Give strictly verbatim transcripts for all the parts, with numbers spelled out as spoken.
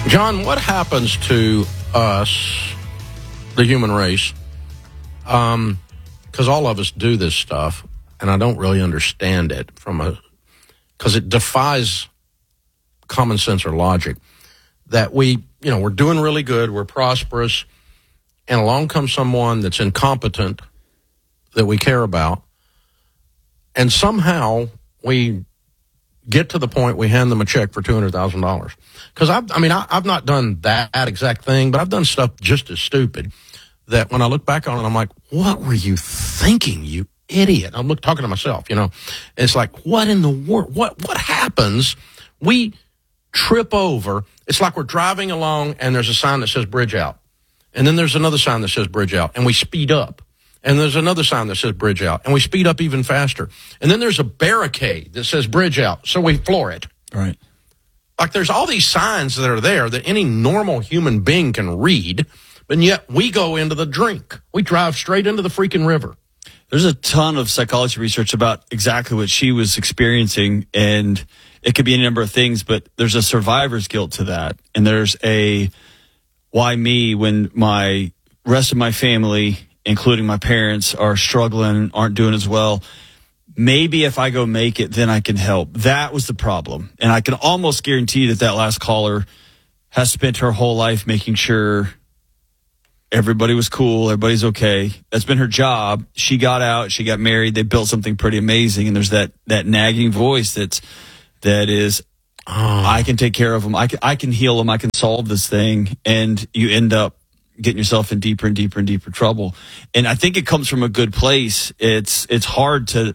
John, what happens to us, the human race? Um, because all of us do this stuff, and I don't really understand it from a, because it defies common sense or logic. That we, you know, we're doing really good, we're prosperous, and along comes someone that's incompetent that we care about, and somehow we get to the point we hand them a check for two hundred thousand dollars. Because, I, I mean, I, I've not done that exact thing, but I've done stuff just as stupid that when I look back on it, I'm like, what were you thinking, you idiot? I'm look, talking to myself, you know. It's like, what in the world? What, what happens? We trip over. It's like we're driving along and there's a sign that says bridge out. And then there's another sign that says bridge out, and we speed up. And there's another sign that says bridge out, and we speed up even faster. And then there's a barricade that says bridge out, so we floor it. Right. Like there's all these signs that are there that any normal human being can read, but yet we go into the drink. We drive straight into the freaking river. There's a ton of psychology research about exactly what she was experiencing, and it could be a number of things, but there's a survivor's guilt to that. And there's a why me when my rest of my family, including my parents, are struggling, aren't doing as well. Maybe if I go make it, then I can help. That was the problem. And I can almost guarantee that that last caller has spent her whole life making sure everybody was cool, everybody's okay. That's been her job. She got out, she got married, they built something pretty amazing. And there's that, that nagging voice that's, that is, oh, I can take care of them. I can, I can heal them. I can solve this thing. And you end up getting yourself in deeper and deeper and deeper trouble. And I think it comes from a good place. It's, it's hard to,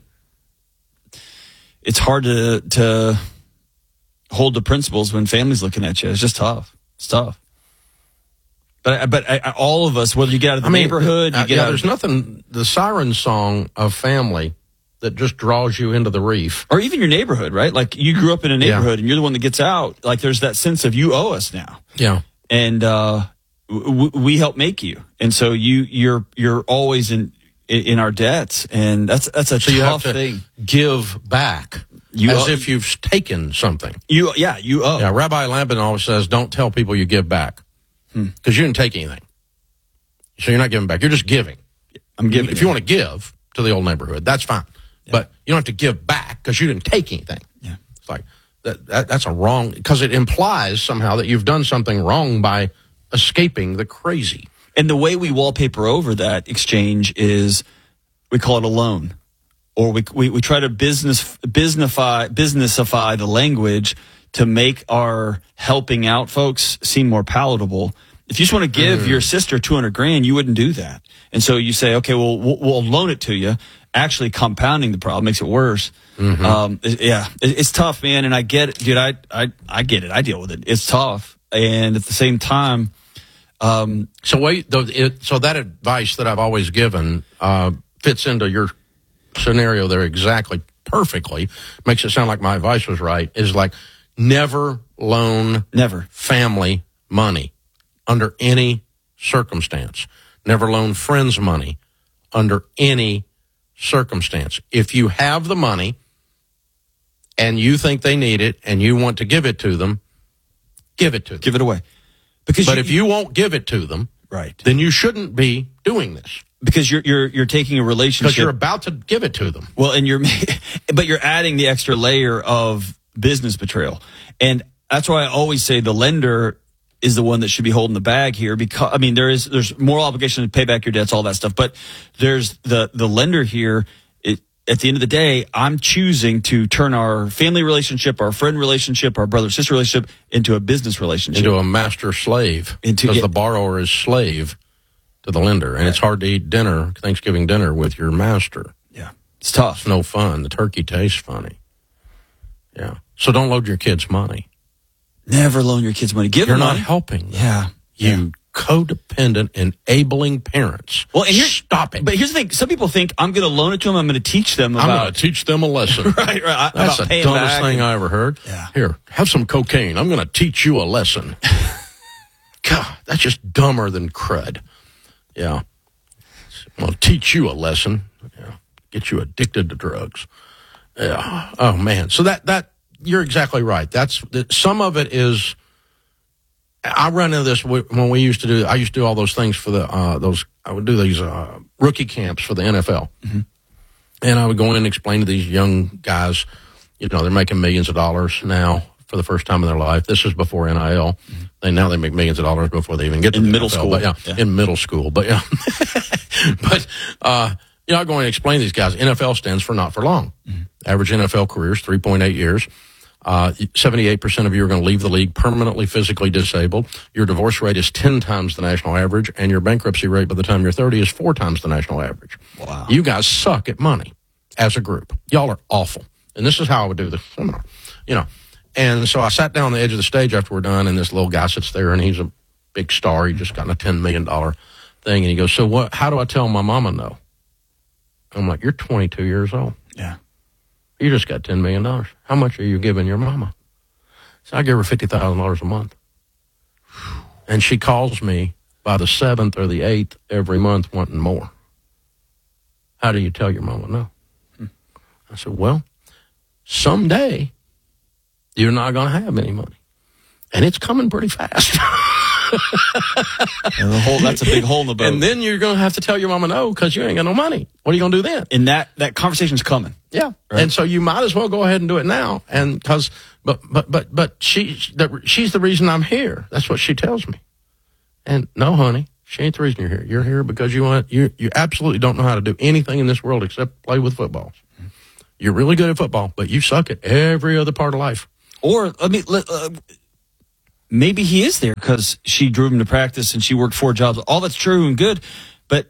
it's hard to, to hold the principles when family's looking at you. It's just tough. It's tough. But, but I, I, all of us, whether you get out of the I mean, neighborhood, you uh, get yeah, out there's of, nothing, the siren song of family that just draws you into the reef. Or even your neighborhood, right? Like you grew up in a neighborhood yeah. and you're the one that gets out. Like there's that sense of you owe us now. Yeah. And, uh, w- we help make you. And so you, you're, you're always in, in our debts. And that's, that's a so tough you have to thing. Give back you as owe, if you've taken something. You, yeah, you owe. Yeah. Rabbi Lampin always says, don't tell people you give back because hmm. you didn't take anything. So you're not giving back. You're just giving. I'm giving. If you want to give to the old neighborhood, that's fine. Yeah. But you don't have to give back because you didn't take anything. Yeah. It's like, that, that that's a wrong, because it implies somehow that you've done something wrong by escaping the crazy. And the way we wallpaper over that exchange is we call it a loan. Or we we, we try to business businessify, businessify the language to make our helping out folks seem more palatable. If you just want to give mm. your sister two hundred grand, you wouldn't do that. And so you say, okay, well, we'll, we'll loan it to you. Actually compounding the problem makes it worse. Mm-hmm. Um, it, yeah, it, it's tough, man. And I get it, dude. I, I, I get it. I deal with it. It's tough. And at the same time, um, so wait, the, it, so that advice that I've always given, uh, fits into your scenario there exactly perfectly. Makes it sound like my advice was right. Is like never loan never family money under any circumstance. Never loan friends money under any circumstance. If you have the money and you think they need it and you want to give it to them, give it to them. Give it away. Because but you, if you won't give it to them, right, then you shouldn't be doing this. Because you're you're you're taking a relationship because you're about to give it to them. Well, and you're but you're adding the extra layer of business betrayal. And that's why I always say the lender is the one that should be holding the bag here, because I mean there is there's moral obligation to pay back your debts, all that stuff, but there's the the lender here. It, at the end of the day, I'm choosing to turn our family relationship, our friend relationship, our brother sister relationship into a business relationship, into a master slave, into because yeah. the borrower is slave to the lender, and right. It's hard to eat dinner, Thanksgiving dinner, with your master. Yeah, it's tough. It's no fun. The turkey tastes funny. Yeah, so don't load your kids' money. Never loan your kids money. Give You're them not money. helping. Yeah. You yeah. codependent, enabling parents. Well, and here, stop it. But here's the thing. Some people think I'm going to loan it to them. I'm going to teach them about. I'm going to teach them a lesson. right, right. That's the dumbest thing I ever heard. Yeah. Here, have some cocaine. I'm going to teach you a lesson. God, that's just dumber than crud. Yeah. I'm going to teach you a lesson. Yeah. Get you addicted to drugs. Yeah. Oh, man. So that, that, you're exactly right. That's some of it is I run into this when we used to do, I used to do all those things for the, uh, those, I would do these uh, rookie camps for the N F L. Mm-hmm. And I would go in and explain to these young guys, you know, they're making millions of dollars now for the first time in their life. This is before N I L. Mm-hmm. They now they make millions of dollars before they even get to in the middle N F L. school. But yeah, yeah, in middle school. But yeah, but uh, you know, I go in and explain to these guys. N F L stands for not for long. Mm-hmm. Average N F L career is three point eight years. Uh, seventy-eight percent of you are going to leave the league permanently physically disabled. Your divorce rate is ten times the national average, and your bankruptcy rate by the time you're thirty is four times the national average. Wow. You guys suck at money as a group. Y'all are awful. And this is how I would do the seminar, you know. And so I sat down on the edge of the stage after we're done, and this little guy sits there, and he's a big star. He just got a ten million dollars thing, and he goes, so what? How do I tell my mama no? I'm like, you're twenty-two years old. Yeah. You just got ten million dollars. How much are you giving your mama? So I give her fifty thousand dollars a month. And she calls me by the seventh or the eighth every month wanting more. How do you tell your mama no? Hmm. I said, well, someday you're not going to have any money. And it's coming pretty fast. And the hole, that's a big hole in the boat. And then you're going to have to tell your mama no because you ain't got no money. What are you going to do then? And that, that conversation's coming. Yeah. Right? And so you might as well go ahead and do it now. And because, but, but, but, but she, the, she's the reason I'm here. That's what she tells me. And no, honey, she ain't the reason you're here. You're here because you want, you, you absolutely don't know how to do anything in this world except play with footballs. You're really good at football, but you suck at every other part of life. Or, I mean, uh, maybe he is there because she drove him to practice and she worked four jobs. All that's true and good, but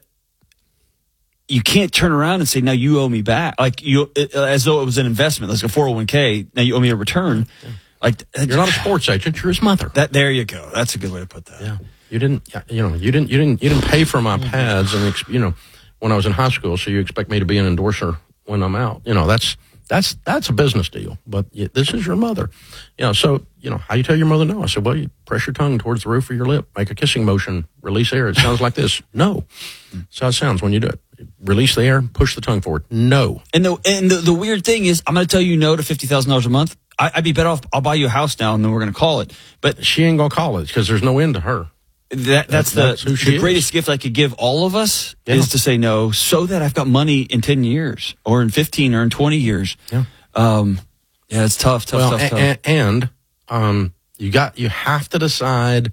you can't turn around and say, now you owe me back. Like you, as though it was an investment, like a four oh one k. Now you owe me a return. Yeah. Like you're not a sports agent. You're his mother. That there you go. That's a good way to put that. Yeah. You didn't, you know, you didn't, you didn't, you didn't pay for my pads and, you know, when I was in high school. So you expect me to be an endorser when I'm out. You know, that's, That's that's a business deal, but this is your mother. You know, so, you know, how you tell your mother no? I said, well, you press your tongue towards the roof of your lip, make a kissing motion, release air. It sounds like this. No. That's how it sounds when you do it. Release the air, push the tongue forward. No. And the and the, the weird thing is, I'm going to tell you no to fifty thousand dollars a month. I, I'd be better off, I'll buy you a house now, and then we're going to call it. But she ain't going to call it because there's no end to her. That, that's, that's the, that's the greatest gift I could give all of us yeah. is to say no so that I've got money in ten years or in fifteen or in twenty years. Yeah. Um, yeah, it's tough, tough, well, tough, tough. And, and um, you got you have to decide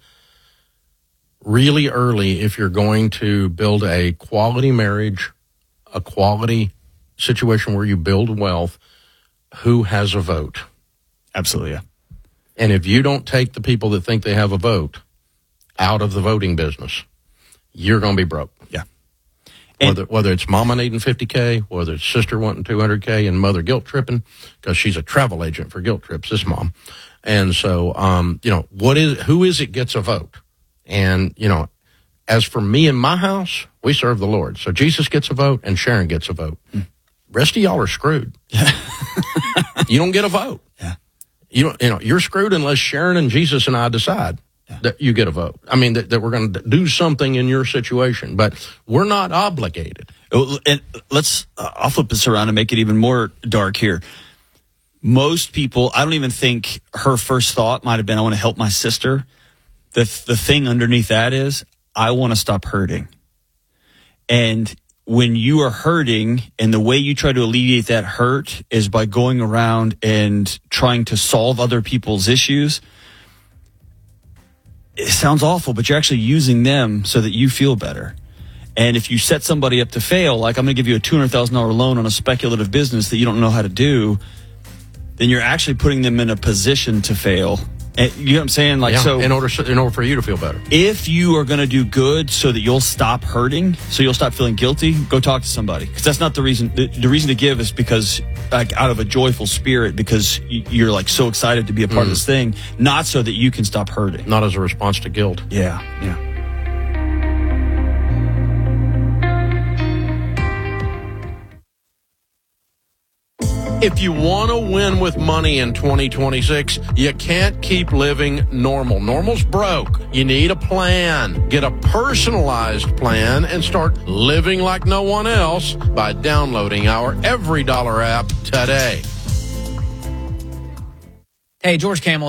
really early if you're going to build a quality marriage, a quality situation where you build wealth, who has a vote. Absolutely, yeah. And if you don't take the people that think they have a vote out of the voting business, you're going to be broke. Yeah. And whether, whether it's mama needing fifty K, whether it's sister wanting two hundred K and mother guilt tripping because she's a travel agent for guilt trips, this mom. And so, um, you know, what is, who is it gets a vote? And, you know, as for me and my house, we serve the Lord. So Jesus gets a vote and Sharon gets a vote. Mm. Rest of y'all are screwed. Yeah. You don't get a vote. Yeah. You don't, you know, you're screwed unless Sharon and Jesus and I decide yeah. that you get a vote. I mean, that, that we're going to do something in your situation, but we're not obligated. And let's, uh, I'll flip this around and make it even more dark here. Most people, I don't even think her first thought might have been, I want to help my sister. The, the thing underneath that is, I want to stop hurting. And when you are hurting and the way you try to alleviate that hurt is by going around and trying to solve other people's issues, it sounds awful, but you're actually using them so that you feel better. And if you set somebody up to fail, like I'm going to give you a two hundred thousand dollars loan on a speculative business that you don't know how to do, then you're actually putting them in a position to fail. And you know what I'm saying? Like, yeah, so in order, in order for you to feel better. If you are going to do good so that you'll stop hurting, so you'll stop feeling guilty, go talk to somebody. Because that's not the reason. The, the reason to give is because, like, out of a joyful spirit, because you're, like, so excited to be a part mm. of this thing, not so that you can stop hurting. Not as a response to guilt. Yeah, yeah. If you want to win with money in twenty twenty-six, you can't keep living normal. Normal's broke. You need a plan. Get a personalized plan and start living like no one else by downloading our Every Dollar app today. Hey, George Kamel here.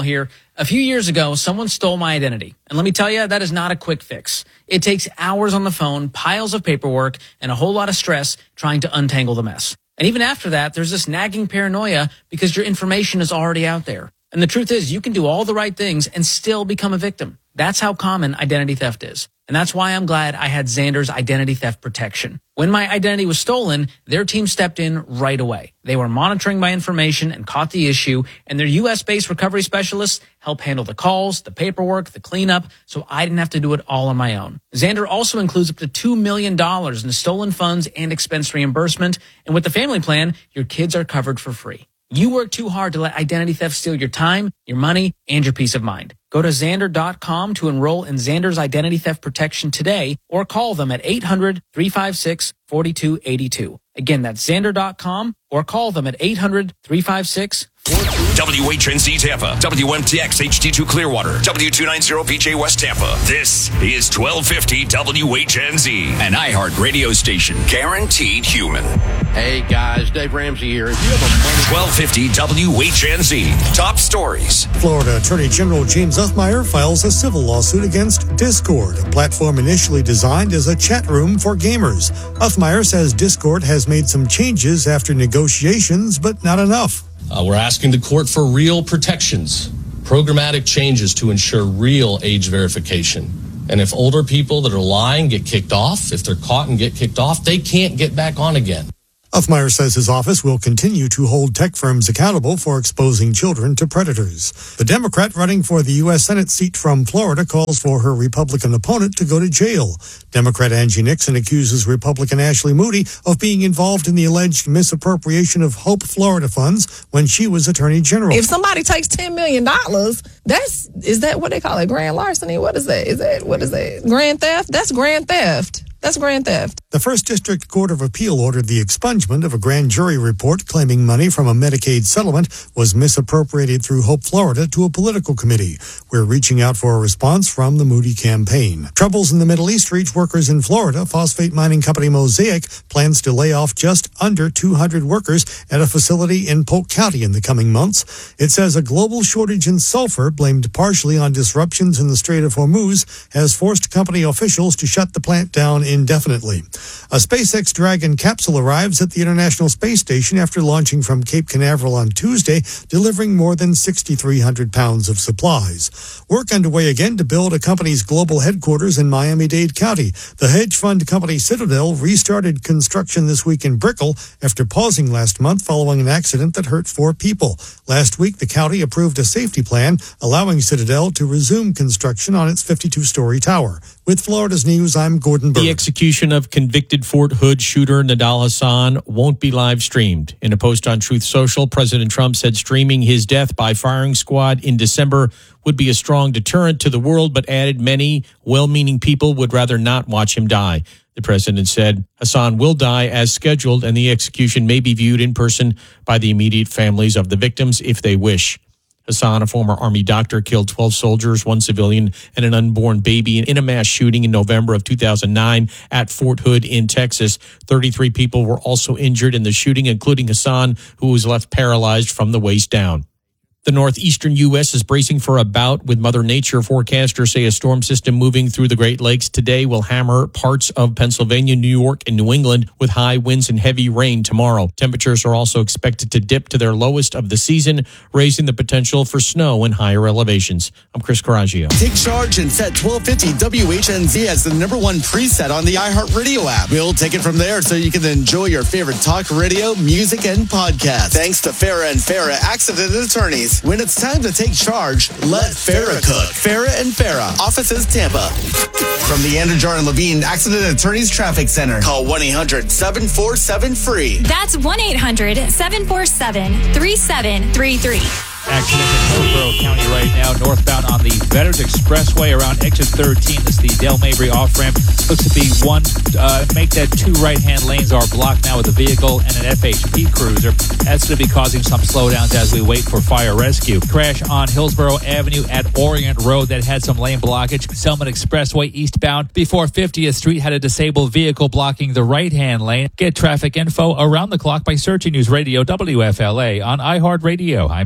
A few years ago, someone stole my identity. And let me tell you, that is not a quick fix. It takes hours on the phone, piles of paperwork, and a whole lot of stress trying to untangle the mess. And even after that, there's this nagging paranoia because your information is already out there. And the truth is, you can do all the right things and still become a victim. That's how common identity theft is. And that's why I'm glad I had Xander's identity theft protection. When my identity was stolen, their team stepped in right away. They were monitoring my information and caught the issue, and their U S-based recovery specialists help handle the calls, the paperwork, the cleanup, so I didn't have to do it all on my own. Xander also includes up to two million dollars in stolen funds and expense reimbursement, and with the family plan, your kids are covered for free. You work too hard to let identity theft steal your time, your money, and your peace of mind. Go to Xander dot com to enroll in Xander's identity theft protection today, or call them at eight hundred, three five six, four two eight two. Again, that's Xander dot com, or call them at eight hundred, three five six, four two eight two. W H N Z Tampa, W M T X H D two Clearwater, W two ninety B J West Tampa. This is twelve fifty W H N Z, an iHeart radio station, guaranteed human. Hey guys, Dave Ramsey here. If you have a money- twelve fifty W H N Z, top stories. Florida Attorney General James Uthmeier files a civil lawsuit against Discord, a platform initially designed as a chat room for gamers. Uthmeier says Discord has made some changes after negotiations, but not enough. Uh, we're asking the court for real protections, programmatic changes to ensure real age verification. And if older people that are lying get kicked off, if they're caught and get kicked off, they can't get back on again. Uthmeier says his office will continue to hold tech firms accountable for exposing children to predators. The Democrat running for the U S Senate seat from Florida calls for her Republican opponent to go to jail. Democrat Angie Nixon accuses Republican Ashley Moody of being involved in the alleged misappropriation of Hope Florida funds when she was Attorney General. If somebody takes ten million dollars, that's, is that what they call it? Grand larceny? What is that? Is that, what is that? Grand theft? That's grand theft. That's grand theft. The First District Court of Appeal ordered the expungement of a grand jury report claiming money from a Medicaid settlement was misappropriated through Hope Florida to a political committee. We're reaching out for a response from the Moody campaign. Troubles in the Middle East reach workers in Florida. Phosphate mining company Mosaic plans to lay off just under two hundred workers at a facility in Polk County in the coming months. It says a global shortage in sulfur, blamed partially on disruptions in the Strait of Hormuz, has forced company officials to shut the plant down indefinitely. A SpaceX Dragon capsule arrives at the International Space Station after launching from Cape Canaveral on Tuesday, delivering more than six thousand three hundred pounds of supplies. Work underway again to build a company's global headquarters in Miami-Dade County. The hedge fund company Citadel restarted construction this week in Brickell after pausing last month following an accident that hurt four people. Last week, the county approved a safety plan allowing Citadel to resume construction on its fifty-two-story tower. With Florida's News, I'm Gordon Bird. The execution of convicted Fort Hood shooter Nidal Hasan won't be live streamed. In a post on Truth Social, President Trump said streaming his death by firing squad in December would be a strong deterrent to the world, but added many well-meaning people would rather not watch him die. The president said Hasan will die as scheduled, and the execution may be viewed in person by the immediate families of the victims if they wish. Hasan, a former Army doctor, killed twelve soldiers, one civilian, and an unborn baby in a mass shooting in November of two thousand nine at Fort Hood in Texas. thirty-three people were also injured in the shooting, including Hasan, who was left paralyzed from the waist down. The northeastern U S is bracing for a bout with Mother Nature. Forecasters say a storm system moving through the Great Lakes today will hammer parts of Pennsylvania, New York, and New England with high winds and heavy rain tomorrow. Temperatures are also expected to dip to their lowest of the season, raising the potential for snow in higher elevations. I'm Chris Coraggio. Take charge and set twelve fifty W H N Z as the number one preset on the iHeartRadio app. We'll take it from there so you can enjoy your favorite talk radio, music, and podcasts. Thanks to Farah and Farah Accident Attorneys. When it's time to take charge, let Farah cook. Farah and Farah, offices Tampa. From the Andrew and Levine Accident Attorneys Traffic Center, call one eight hundred seven four seven free. That's one eight hundred seven four seven three seven three three. Accident in Hillsborough County right now, northbound on the Veterans Expressway around exit thirteen. This is the Del Mabry off-ramp. Looks to be one, uh, make that two right-hand lanes are blocked now with a vehicle and an F H P cruiser. That's going to be causing some slowdowns as we wait for fire rescue. Crash on Hillsborough Avenue at Orient Road that had some lane blockage. Selman Expressway eastbound before fiftieth Street had a disabled vehicle blocking the right-hand lane. Get traffic info around the clock by searching News Radio W F L A on iHeartRadio. I'm Pat Larkin.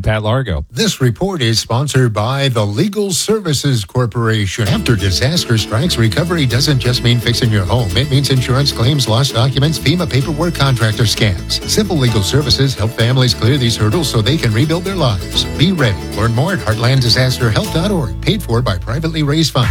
Fargo. This report is sponsored by the Legal Services Corporation. After disaster strikes, recovery doesn't just mean fixing your home. It means insurance claims, lost documents, FEMA paperwork, contractor scams. Simple Legal Services help families clear these hurdles so they can rebuild their lives. Be ready. Learn more at heartland disaster help dot org. Paid for by privately raised funds.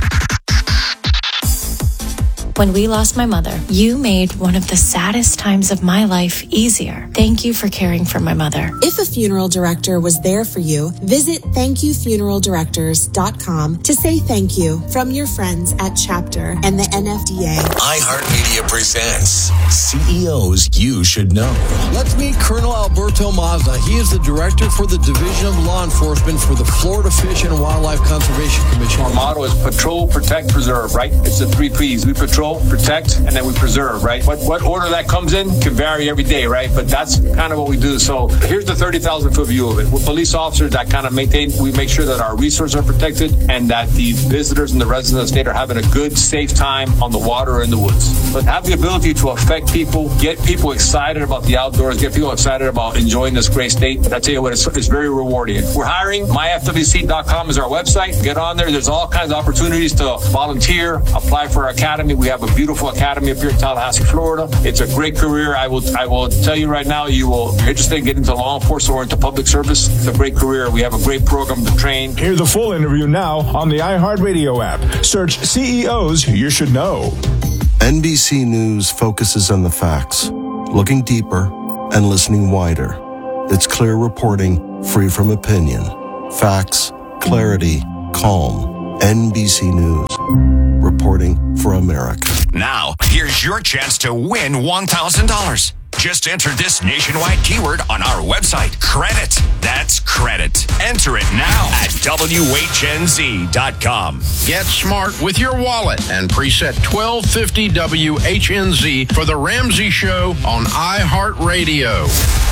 When we lost my mother, you made one of the saddest times of my life easier. Thank you for caring for my mother. If a funeral director was there for you, visit thank you funeral directors dot com to say thank you from your friends at Chapter and the N F D A. iHeartMedia presents C E Os You Should Know. Let's meet Colonel Alberto Mazza. He is the director for the Division of Law Enforcement for the Florida Fish and Wildlife Conservation Commission. Our motto is patrol, protect, preserve, right? It's the three P's. We patrol, protect, and then we preserve, right? What what order that comes in can vary every day, right? But that's kind of what we do. So here's the thirty thousand foot view of it. We're police officers that kind of maintain, we make sure that our resources are protected and that the visitors and the residents of the state are having a good, safe time on the water or in the woods. But have the ability to affect people, get people excited about the outdoors, get people excited about enjoying this great state. I tell you what, it's, it's very rewarding. We're hiring. my f w c dot com is our website. Get on there. There's all kinds of opportunities to volunteer, apply for our academy. We have a beautiful academy up here in Tallahassee, Florida. It's a great career. I will I will tell you right now, you will, if you're interested in getting into law enforcement or into public service, it's a great career. We have a great program to train. Hear the full interview now on the iHeartRadio app. Search C E Os You Should Know. N B C News focuses on the facts, looking deeper and listening wider. It's clear reporting, free from opinion. Facts, clarity, calm. N B C News. Reporting for America. Now, here's your chance to win one thousand dollars. Just enter this nationwide keyword on our website, credit. That's credit. Enter it now at W H N Z dot com. Get smart with your wallet and preset twelve fifty W H N Z for The Ramsey Show on iHeartRadio.